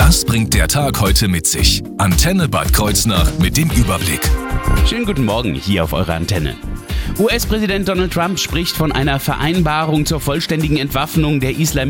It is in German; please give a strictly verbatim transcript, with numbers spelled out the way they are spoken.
Das bringt der Tag heute mit sich. Antenne Bad Kreuznach mit dem Überblick. Schönen guten Morgen hier auf eurer Antenne. U S-Präsident Donald Trump spricht von einer Vereinbarung zur vollständigen Entwaffnung der Islamistischen